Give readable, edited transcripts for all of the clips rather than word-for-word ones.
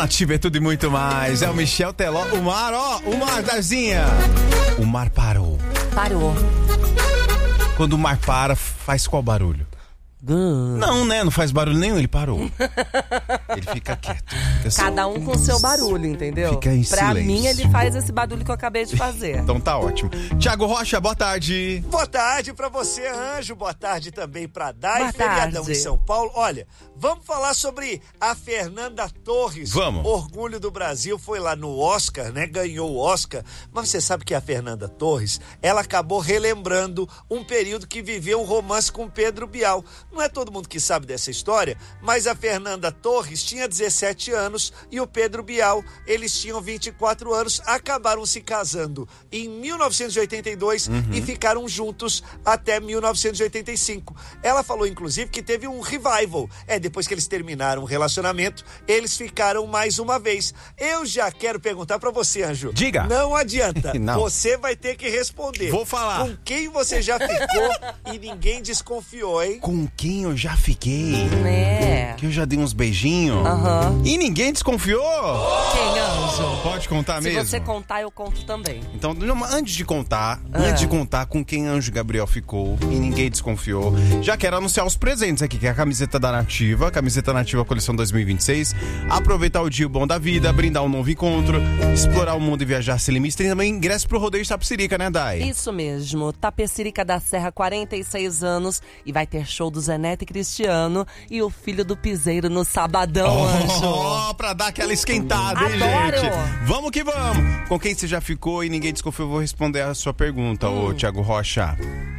Nativa é tudo e muito mais. É o Michel Teló. O mar, o mar, Darzinha. O mar parou. Parou. Quando o mar para, faz qual barulho? Não, né? Não faz barulho nenhum, ele parou. Ele fica quieto. Cada um com seu barulho, entendeu? Fica em pra silêncio. mim, ele faz esse barulho que eu acabei de fazer. Então tá ótimo. Tiago Rocha, boa tarde. Boa tarde pra você, Anjo. Boa tarde também pra Dai. Boa Feriadão tarde. em São Paulo. Olha, vamos falar sobre a Fernanda Torres. Vamos. Orgulho do Brasil, foi lá no Oscar, né? Ganhou o Oscar. Mas você sabe que a Fernanda Torres, ela acabou relembrando um período que viveu um romance com Pedro Bial. Não é todo mundo que sabe dessa história, mas a Fernanda Torres tinha 17 anos e o Pedro Bial, eles tinham 24 anos, acabaram se casando em 1982 e ficaram juntos até 1985. Ela falou, inclusive, que teve um revival. Depois que eles terminaram o relacionamento, eles ficaram mais uma vez. Eu já quero perguntar pra você, Anjo. Diga. Não adianta. Não. Você vai ter que responder. Vou falar. Com quem você já ficou e ninguém desconfiou, hein? Com quem eu já fiquei? É. Que eu já dei uns beijinhos. E ninguém desconfiou? Quem, Anjo? Pode contar Se mesmo? você contar, eu conto também. Então, antes de contar com quem Anjo Gabriel ficou e ninguém desconfiou, já quero anunciar os presentes aqui, que é a camiseta da Nativa, camiseta Nativa coleção 2026, aproveitar o dia bom da vida, brindar um novo encontro, explorar o mundo e viajar sem limites, tem também ingresso pro rodeio Tapecirica, né, Dai? Isso mesmo, Tapecirica da Serra, 46 anos, e vai ter show do Zé Neto e Cristiano e o filho do piseiro no sabadão, Anjo. Pra dar aquela esquentada, hein, Adoro. gente? Vamos que vamos! Com quem você já ficou e ninguém desconfiou, eu vou responder a sua pergunta, ô Tiago Rocha.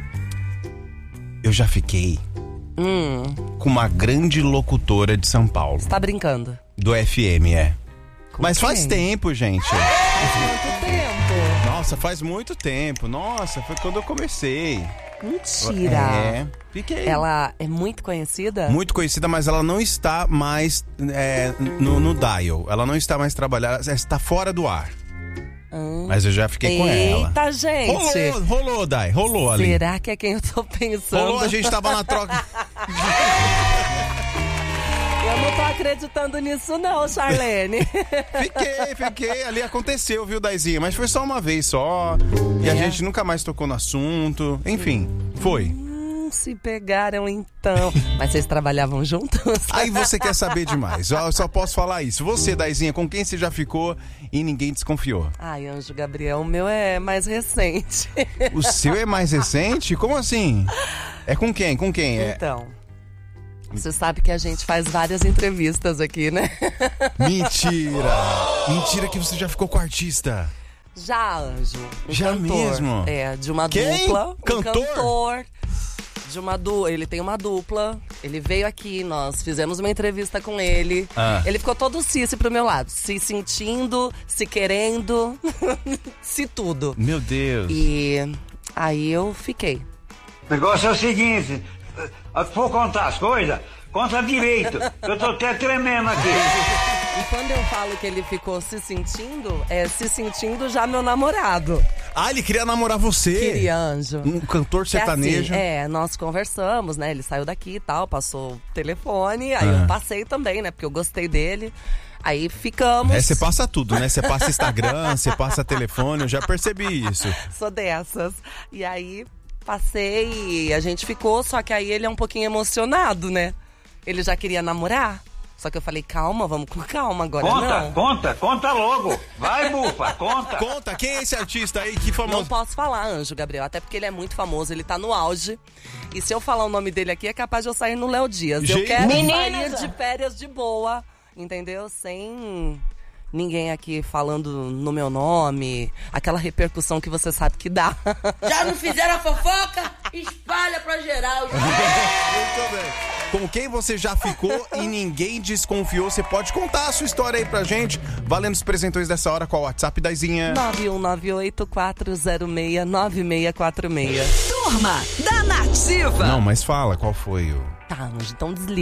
Eu já fiquei com uma grande locutora de São Paulo. Você tá brincando? Do FM, Mas quem? faz tempo, gente. Quanto tempo? Nossa, faz muito tempo. Nossa, foi quando eu comecei. Mentira. Fiquei. Ela é muito conhecida? Muito conhecida, mas ela não está mais no dial. Ela não está mais trabalhando, ela está fora do ar. Mas eu já fiquei com ela. Eita, gente. Rolou, Dai. Rolou ali. Será que é quem eu tô pensando? Rolou, a gente tava na troca. Eu não tô acreditando nisso não, Charlene. Fiquei. Ali aconteceu, viu, Daizinha? Mas foi só uma vez só. E a gente nunca mais tocou no assunto. Enfim, foi. Se pegaram então. Mas vocês trabalhavam juntos? Aí você quer saber demais. Eu só posso falar isso. Você, Daizinha, com quem você já ficou e ninguém desconfiou? Ai, Anjo Gabriel, o meu é mais recente. O seu é mais recente? Como assim? É com quem? Com quem? Então, você sabe que a gente faz várias entrevistas aqui, né? Mentira! Mentira que você já ficou com o artista. Já, Anjo. Já cantor. mesmo? De uma Quem? dupla. Cantor? Cantor. De uma ele tem uma dupla. Ele veio aqui, nós fizemos uma entrevista com ele. Ele ficou todo cice pro meu lado. Se sentindo, se querendo, se tudo. Meu Deus. E aí eu fiquei. O negócio é o seguinte, se for contar as coisas, conta direito. Eu tô até tremendo aqui. E quando eu falo que ele ficou se sentindo já meu namorado. Ele queria namorar você? Queria, Anjo. Um cantor sertanejo. Que assim, nós conversamos, né? Ele saiu daqui e tal, passou o telefone. Aí eu passei também, né? Porque eu gostei dele. Aí ficamos. Você passa tudo, né? Você passa Instagram, você passa telefone, eu já percebi isso. Sou dessas. E aí passei e a gente ficou, só que aí ele é um pouquinho emocionado, né? Ele já queria namorar. Só que eu falei, calma, vamos com calma agora. Conta logo. Vai, bufa, conta. Conta, quem é esse artista aí, que famoso? Não posso falar, Anjo Gabriel, até porque ele é muito famoso, ele tá no auge. E se eu falar o nome dele aqui, é capaz de eu sair no Léo Dias. Eu quero sair de férias de boa, entendeu? Sem ninguém aqui falando no meu nome, aquela repercussão que você sabe que dá. Já não fizeram a fofoca? Espalha pra geral. Muito bem. Com quem você já ficou e ninguém desconfiou? Você pode contar a sua história aí pra gente. Valendo os presentões dessa hora, qual o WhatsApp, Daizinha? 91984069646. Turma da Nativa. Não, mas fala, qual foi o... Tá, Anjo, então desliga.